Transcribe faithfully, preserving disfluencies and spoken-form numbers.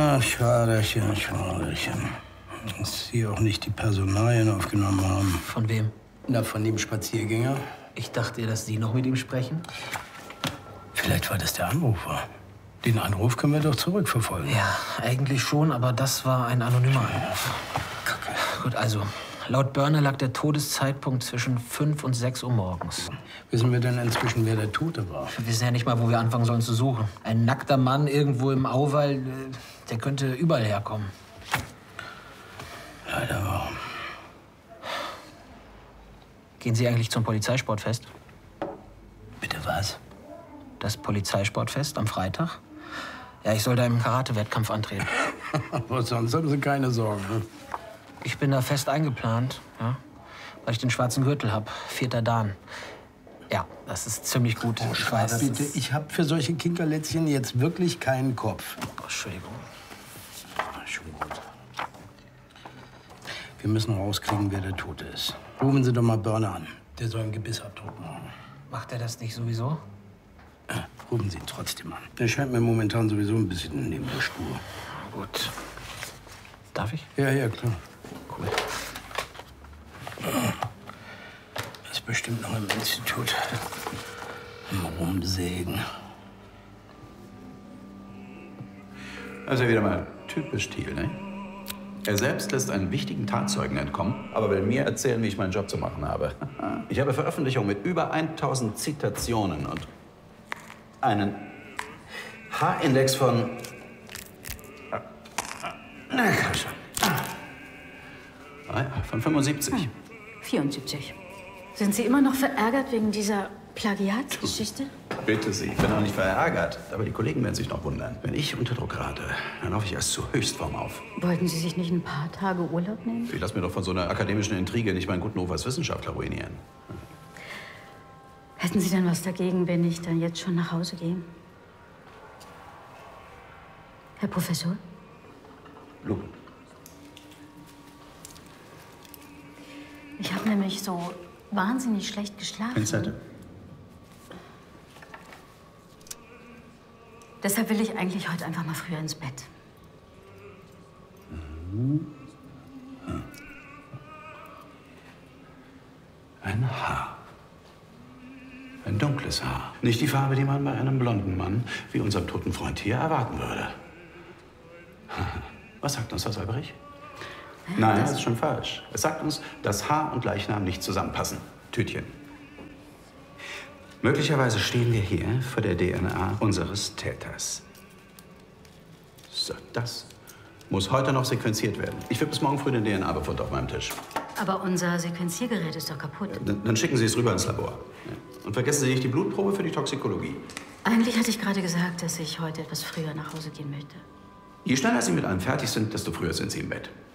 Ach, Schaderchen, Schaderchen. Dass Sie auch nicht die Personalien aufgenommen haben. Von wem? Na, von dem Spaziergänger. Ich dachte, dass Sie noch mit ihm sprechen. Vielleicht war das der Anrufer. Den Anruf können wir doch zurückverfolgen. Ja, eigentlich schon, aber das war ein anonymer Anruf. Kacke. Gut, also, laut Börner lag der Todeszeitpunkt zwischen fünf und sechs Uhr morgens. Wissen wir denn inzwischen, wer der Tote war? Wir wissen ja nicht mal, wo wir anfangen sollen zu suchen. Ein nackter Mann irgendwo im Auwald, der könnte überall herkommen. Leider wahr. Gehen Sie eigentlich zum Polizeisportfest? Bitte was? Das Polizeisportfest am Freitag? Ja, ich soll da im Karate-Wettkampf antreten. Aber sonst haben Sie keine Sorgen, ne? Ich bin da fest eingeplant, ja, weil ich den schwarzen Gürtel habe. Vierter Dan. Ja, das ist ziemlich gut. Oh, ich weiß, bitte, ich habe für solche Kinkerlätzchen jetzt wirklich keinen Kopf. Oh, Entschuldigung. Schon gut. Wir müssen rauskriegen, wer der Tote ist. Rufen Sie doch mal Börner an. Der soll einen Gebissabdruck machen. Macht er das nicht sowieso? Äh, rufen Sie ihn trotzdem an. Der scheint mir momentan sowieso ein bisschen neben der Spur. Gut. Darf ich? Ja, ja, klar. Cool. Ist bestimmt noch im Institut. Am Rumsägen. Also wieder mal typisch Thiel, ne? Er selbst lässt einen wichtigen Tatzeugen entkommen, aber will mir erzählen, wie ich meinen Job zu machen habe. Ich habe Veröffentlichungen mit über tausend Zitationen und einen H-Index von... Na, komm schon. Ah ja, von fünfundsiebzig. Hm. vierundsiebzig. Sind Sie immer noch verärgert wegen dieser Plagiatsgeschichte? Bitte Sie, ich bin auch nicht verärgert. Aber die Kollegen werden sich noch wundern. Wenn ich unter Druck gerate, dann laufe ich erst zur Höchstform auf. Wollten Sie sich nicht ein paar Tage Urlaub nehmen? Ich lasse mir doch von so einer akademischen Intrige nicht meinen guten Ruf als Wissenschaftler ruinieren. Hätten Sie denn was dagegen, wenn ich dann jetzt schon nach Hause gehe? Herr Professor? Lupe. Ich habe nämlich so wahnsinnig schlecht geschlafen. Pinzette. Deshalb will ich eigentlich heute einfach mal früher ins Bett. Mhm. Hm. Ein Haar. Ein dunkles Haar. Nicht die Farbe, die man bei einem blonden Mann wie unserem toten Freund hier erwarten würde. Was sagt uns das, Alberich? Nein, das ist schon falsch. Es sagt uns, dass Haar und Leichnam nicht zusammenpassen. Tütchen. Möglicherweise stehen wir hier vor der D N A unseres Täters. So, das muss heute noch sequenziert werden. Ich will bis morgen früh den D N A-Befund auf meinem Tisch. Aber unser Sequenziergerät ist doch kaputt. Dann, dann schicken Sie es rüber ins Labor. Und vergessen Sie nicht die Blutprobe für die Toxikologie. Eigentlich hatte ich gerade gesagt, dass ich heute etwas früher nach Hause gehen möchte. Je schneller Sie mit allem fertig sind, desto früher sind Sie im Bett.